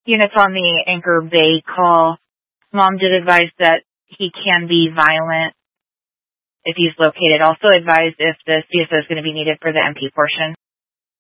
units on the Anchor Bay call. Mom did advise that he can be violent if he's located. Also advised if the CSO is going to be needed for the MP portion.